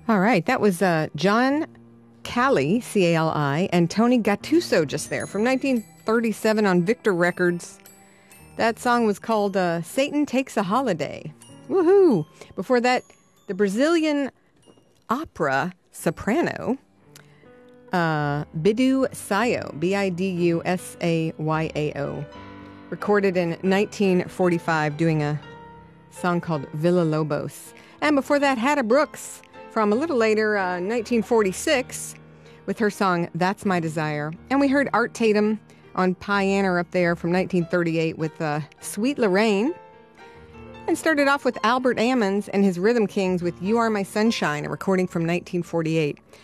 All right, that was John Cali, C-A-L-I, and Tony Gattuso just there from 1937 on Victor Records. That song was called Satan Takes a Holiday. Woohoo! Before that, the Brazilian opera soprano, Bidu Sayo, Bidusayao, recorded in 1945 doing a song called Villa Lobos. And before that, Hadda Brooks from a little later, 1946, with her song That's My Desire. And we heard Art Tatum on Piano up there from 1938 with Sweet Lorraine. And started off with Albert Ammons and his Rhythm Kings with You Are My Sunshine, a recording from 1948.